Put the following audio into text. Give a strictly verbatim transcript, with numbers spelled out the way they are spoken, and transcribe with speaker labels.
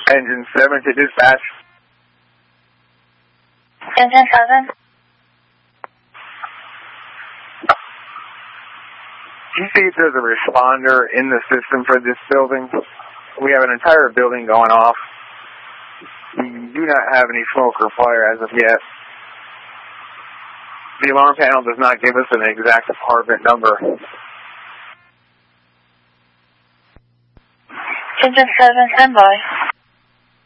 Speaker 1: Engine seven to dispatch.
Speaker 2: Engine seven.
Speaker 1: Do you see if there's a responder in the system for this building? We have an entire building going off. We do not have any smoke or fire as of yet. The alarm panel does not give us an exact apartment number.
Speaker 2: Engine seven, stand by.